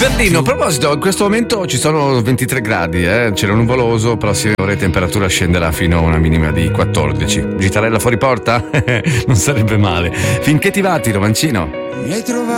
Giardino, a proposito, in questo momento ci sono 23 gradi, cielo nuvoloso, prossime ore temperatura scenderà fino a una minima di 14. Gitarella fuori porta? Non sarebbe male. Finché ti va, Tiro Mancino.